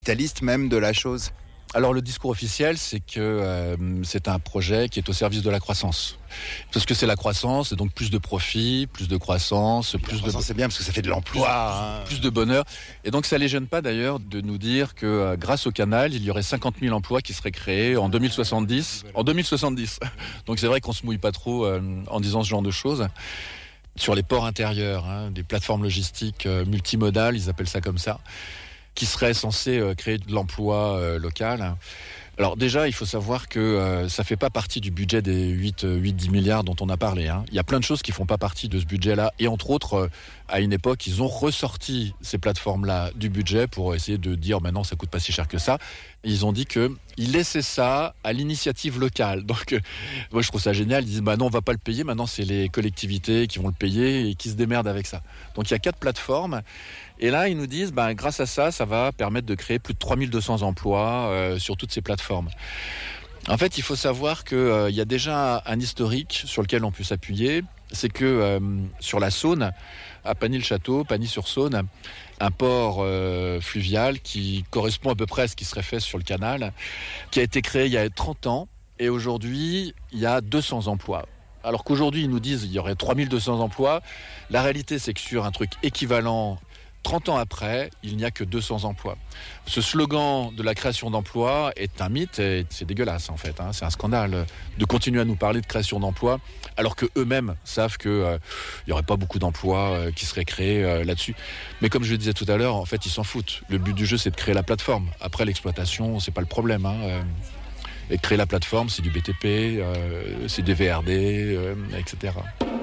capitaliste même de la chose. Alors le discours officiel, c'est que c'est un projet qui est au service de la croissance. Parce que c'est la croissance, et donc plus de profit, plus de croissance, C'est bien parce que ça fait de l'emploi. Plus de bonheur. Et donc ça les gêne pas d'ailleurs de nous dire que grâce au canal, il y aurait 50 000 emplois qui seraient créés en 2070. En 2070. Donc c'est vrai qu'on se mouille pas trop en disant ce genre de choses. Sur les ports intérieurs, des plateformes logistiques multimodales, ils appellent ça comme ça, qui serait censé créer de l'emploi local. Alors déjà, il faut savoir que ça fait pas partie du budget des 8-10 milliards dont on a parlé. Il y a plein de choses qui font pas partie de ce budget-là. Et entre autres, à une époque, ils ont ressorti ces plateformes-là du budget pour essayer de dire « maintenant, ça coûte pas si cher que ça ». Ils ont dit qu'ils laissaient ça à l'initiative locale. Donc, moi, je trouve ça génial. Ils disent « non, on va pas le payer. Maintenant, c'est les collectivités qui vont le payer et qui se démerdent avec ça ». Donc, il y a 4 plateformes. Et là, ils nous disent, grâce à ça, ça va permettre de créer plus de 3200 emplois sur toutes ces plateformes. En fait, il faut savoir qu'il y a déjà un historique sur lequel on peut s'appuyer. C'est que sur la Saône, à Pagny-le-Château, Pagny-sur-Saône, un port fluvial qui correspond à peu près à ce qui serait fait sur le canal, qui a été créé il y a 30 ans. Et aujourd'hui, il y a 200 emplois. Alors qu'aujourd'hui, ils nous disent qu'il y aurait 3200 emplois. La réalité, c'est que sur un truc équivalent, 30 ans après, il n'y a que 200 emplois. Ce slogan de la création d'emplois est un mythe et c'est dégueulasse en fait. C'est un scandale de continuer à nous parler de création d'emplois alors qu'eux-mêmes savent qu'il n'y aurait pas beaucoup d'emplois qui seraient créés là-dessus. Mais comme je le disais tout à l'heure, en fait, ils s'en foutent. Le but du jeu, c'est de créer la plateforme. Après, l'exploitation, c'est pas le problème. Et créer la plateforme, c'est du BTP, c'est des VRD, etc.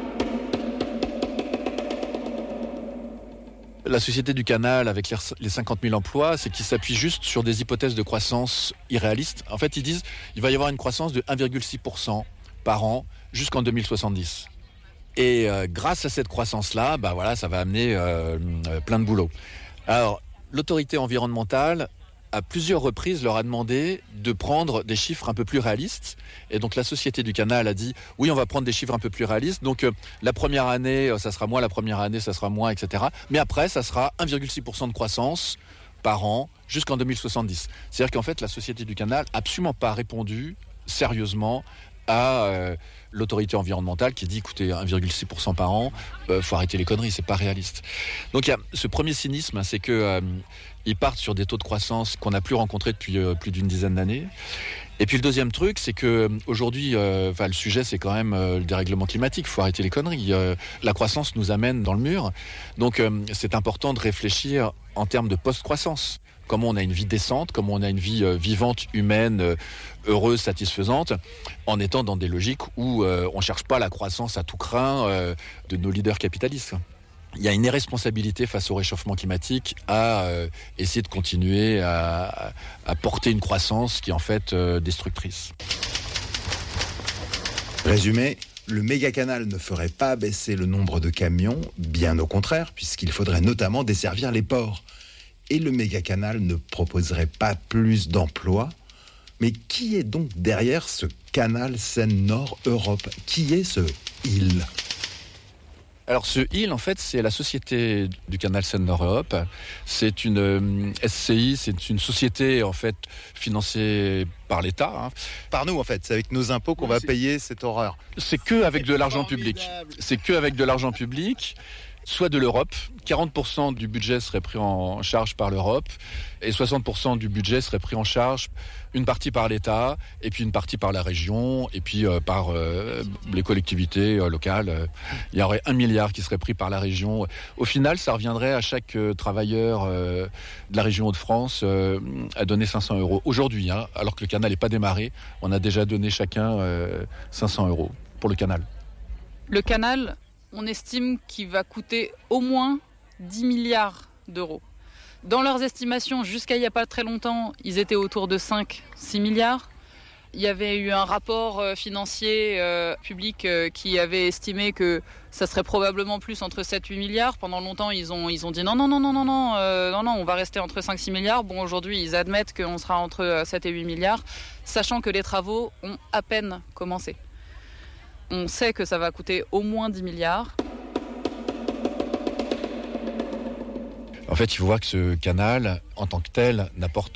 La Société du Canal, avec les 50 000 emplois, c'est qu'ils s'appuient juste sur des hypothèses de croissance irréalistes. En fait, ils disent qu'il va y avoir une croissance de 1,6% par an jusqu'en 2070. Et grâce à cette croissance-là, ça va amener plein de boulot. Alors, l'autorité environnementale, à plusieurs reprises, leur a demandé de prendre des chiffres un peu plus réalistes. Et donc la Société du Canal a dit « Oui, on va prendre des chiffres un peu plus réalistes. Donc la première année, ça sera moins, la première année, ça sera moins, etc. Mais après, ça sera 1,6% de croissance par an jusqu'en 2070. » C'est-à-dire qu'en fait, la Société du Canal n'a absolument pas répondu sérieusement à l'autorité environnementale qui dit écoutez 1,6% par an, faut arrêter les conneries, c'est pas réaliste. Donc il y a ce premier cynisme, c'est que ils partent sur des taux de croissance qu'on n'a plus rencontrés depuis plus d'une dizaine d'années. Et puis le deuxième truc, c'est que aujourd'hui, le sujet, c'est quand même le dérèglement climatique. Il faut arrêter les conneries. La croissance nous amène dans le mur. Donc c'est important de réfléchir en termes de post-croissance. Comment on a une vie décente, comment on a une vie vivante, humaine, heureuse, satisfaisante, en étant dans des logiques où on ne cherche pas la croissance à tout crin de nos leaders capitalistes. Il y a une irresponsabilité face au réchauffement climatique à essayer de continuer à porter une croissance qui est en fait destructrice. Résumé, le méga-canal ne ferait pas baisser le nombre de camions, bien au contraire, puisqu'il faudrait notamment desservir les ports. Et le méga-canal ne proposerait pas plus d'emplois. Mais qui est donc derrière ce canal Seine-Nord-Europe ? Qui est ce « il » ? Alors ce il, en fait, c'est la Société du Canal Seine-Nord-Europe. C'est une SCI, c'est une société en fait financée par l'État. Par nous, en fait, c'est avec nos impôts qu'on va payer cette horreur. C'est que avec de l'argent public. C'est que avec de l'argent public. Soit de l'Europe, 40% du budget serait pris en charge par l'Europe et 60% du budget serait pris en charge, une partie par l'État et puis une partie par la région et puis par les collectivités locales. Il y aurait 1 milliard qui serait pris par la région. Au final, ça reviendrait à chaque travailleur de la région Hauts-de-France à donner 500 € aujourd'hui, alors que le canal n'est pas démarré. On a déjà donné chacun 500 € pour le canal. Le canal, on estime qu'il va coûter au moins 10 milliards d'euros. Dans leurs estimations, jusqu'à il n'y a pas très longtemps, ils étaient autour de 5-6 milliards. Il y avait eu un rapport financier public qui avait estimé que ça serait probablement plus entre 7-8 milliards. Pendant longtemps, ils ont dit non, on va rester entre 5-6 milliards. Bon, aujourd'hui, ils admettent qu'on sera entre 7 et 8 milliards, sachant que les travaux ont à peine commencé. On sait que ça va coûter au moins 10 milliards. Alors fait, il faut voir que ce canal, en tant que tel, n'apporte